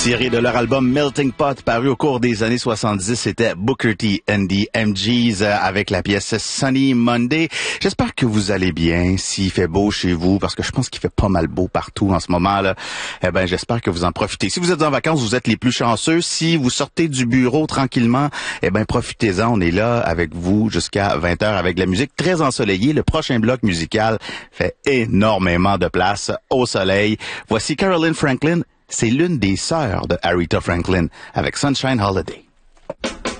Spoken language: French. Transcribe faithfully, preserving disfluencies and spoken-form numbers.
Tiré de leur album Melting Pot, paru au cours des années soixante-dix, c'était Booker T and the M Gs avec la pièce Sunny Monday. J'espère que vous allez bien, s'il fait beau chez vous, parce que je pense qu'il fait pas mal beau partout en ce moment-là. Eh ben, j'espère que vous en profitez. Si vous êtes en vacances, vous êtes les plus chanceux. Si vous sortez du bureau tranquillement, eh ben, profitez-en. On est là avec vous jusqu'à vingt heures avec de la musique très ensoleillée. Le prochain bloc musical fait énormément de place au soleil. Voici Caroline Franklin. C'est l'une des sœurs de Aretha Franklin avec Sunshine Holiday.